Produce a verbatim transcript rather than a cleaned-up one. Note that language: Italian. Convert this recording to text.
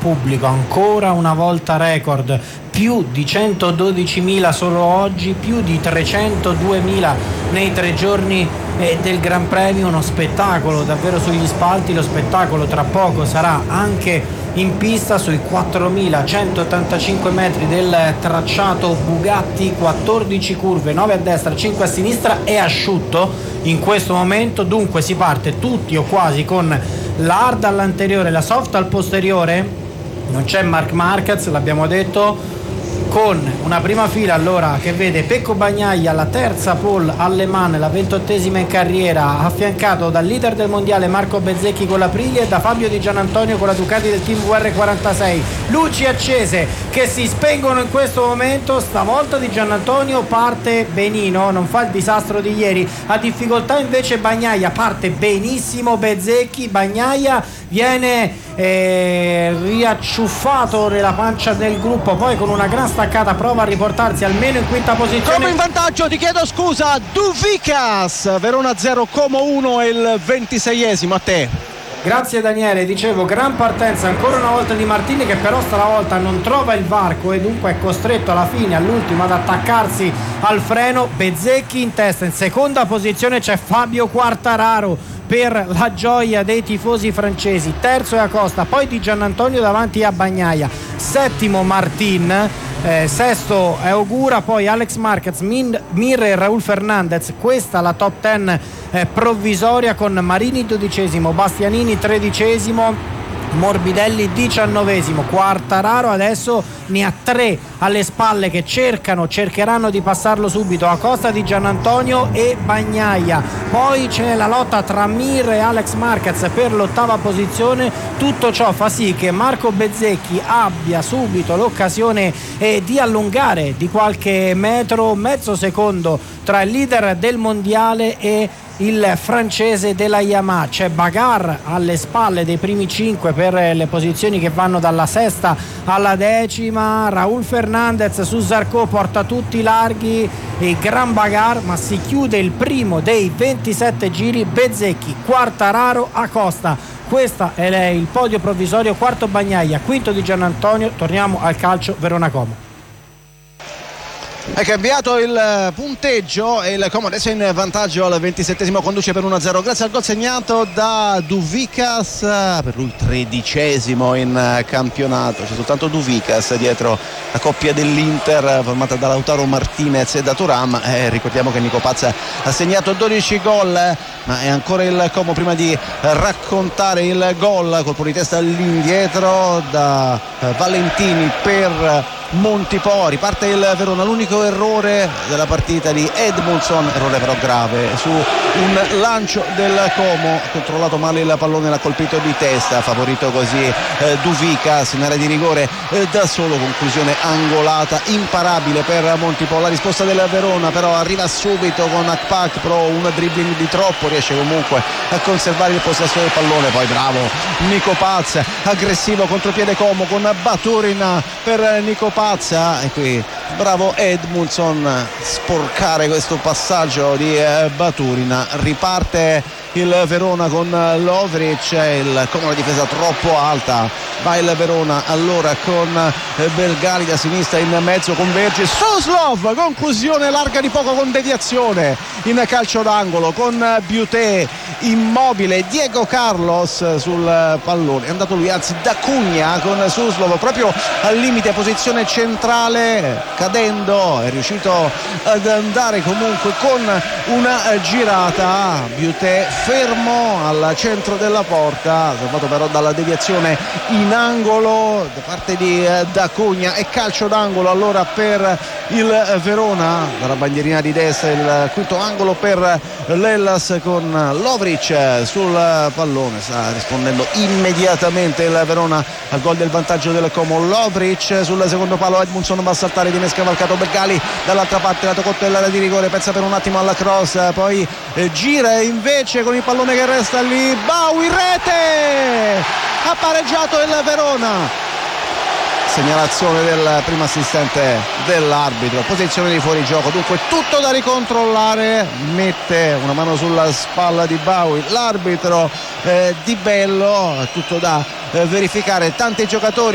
pubblico, ancora una volta record, più di centododicimila solo oggi, più di trecentoduemila nei tre giorni eh, del Gran Premio. Uno spettacolo davvero sugli spalti. Lo spettacolo tra poco sarà anche in pista sui quattromilacentottantacinque metri del tracciato Bugatti, quattordici curve, nove a destra, cinque a sinistra, è asciutto in questo momento. Dunque si parte tutti o quasi con la hard all'anteriore, la soft al posteriore. Non c'è Marc Marquez, l'abbiamo detto, con una prima fila allora che vede Pecco Bagnaia, la terza pole alle Mans, la ventottesima in carriera, affiancato dal leader del mondiale Marco Bezzecchi con la Aprilia e da Fabio Di Giannantonio con la Ducati del team V R quarantasei. Luci accese che si spengono in questo momento. Stavolta Di Giannantonio parte benino, non fa il disastro di ieri. Ha difficoltà invece Bagnaia, parte benissimo Bezzecchi. Bagnaia viene eh, riacciuffato nella pancia del gruppo, poi con una gran staccata prova a riportarsi almeno in quinta posizione. Come in vantaggio, ti chiedo scusa, Duvicas, Verona zero, Como uno e il ventiseiesimo. A te. Grazie Daniele, dicevo, gran partenza ancora una volta di Martini, che però stavolta non trova il varco e dunque è costretto alla fine, all'ultimo, ad attaccarsi al freno. Bezzecchi in testa, in seconda posizione c'è Fabio Quartararo per la gioia dei tifosi francesi, terzo è Acosta, poi Di Giannantonio davanti a Bagnaia, settimo Martin, eh, sesto è Ogura, poi Alex Marquez, Min, Mir e Raul Fernandez. Questa la top ten eh, provvisoria, con Marini dodicesimo, Bastianini tredicesimo, Morbidelli diciannovesimo. Quartararo adesso ne ha tre alle spalle che cercano, cercheranno di passarlo subito. Acosta, Di Giannantonio e Bagnaia. Poi c'è la lotta tra Mir e Alex Marquez per l'ottava posizione. Tutto ciò fa sì che Marco Bezzecchi abbia subito l'occasione eh, di allungare di qualche metro, mezzo secondo tra il leader del mondiale e il francese della Yamaha. C'è Bagar alle spalle dei primi cinque per le posizioni che vanno dalla sesta alla decima. Raul Fernandez su Zarco porta tutti larghi e gran Bagar, ma si chiude il primo dei ventisette giri. Bezzecchi, Quartararo, Acosta. Questo è il podio provvisorio. Quarto Bagnaia, quinto Di Giannantonio. Torniamo al calcio Verona-Como. È cambiato il punteggio e il Como adesso è in vantaggio al ventisettesimo, conduce per uno a zero grazie al gol segnato da Duvicas, per lui tredicesimo in campionato. C'è soltanto Duvicas dietro la coppia dell'Inter formata da Lautaro Martinez e da Thuram. Eh, ricordiamo che Nico Pazza ha segnato dodici gol, ma è ancora il Como prima di raccontare il gol. Colpo di testa all'indietro da eh, Valentini per Montipò. Riparte il Verona, l'unico errore della partita di Edmundson, errore però grave su un lancio del Como, ha controllato male il pallone, l'ha colpito di testa, favorito così eh, Duvicas in area di rigore eh, da solo. Conclusione angolata imparabile per Montipò. La risposta del Verona però arriva subito con Akpak, però un dribbling di troppo, riesce comunque a conservare il possesso del pallone. Poi bravo Nico Paz, aggressivo contropiede Como con Baturina per Nico Paz, e qui bravo Edmundson sporcare questo passaggio di eh, Baturina. Riparte il Verona con Lovric, il Como, la difesa troppo alta, va il Verona allora con eh, Belgali da sinistra, in mezzo converge Suslov, conclusione larga di poco con deviazione in calcio d'angolo con Buté immobile, Diego Carlos sul pallone, è andato lui, anzi da Cugna con Suslov proprio al limite, posizione centrale, cadendo è riuscito ad andare comunque con una girata. Buté fermo al centro della porta, salvato però dalla deviazione in angolo da parte di Da Cugna, e calcio d'angolo allora per il Verona dalla bandierina di destra, il quinto angolo per l'Hellas con Lovric sul pallone. Sta rispondendo immediatamente il Verona al gol del vantaggio del Como. Lovric sul secondo palo, Edmundson va a saltare, viene scavalcato Belgali dall'altra parte, la toccotta dell'area di rigore, pensa per un attimo alla cross, poi eh, gira invece con il pallone che resta lì, Baui, rete, ha pareggiato il Verona. Segnalazione del primo assistente dell'arbitro, posizione di fuorigioco, dunque tutto da ricontrollare. Mette una mano sulla spalla di Baui l'arbitro eh, Di Bello, tutto da eh, verificare. Tanti giocatori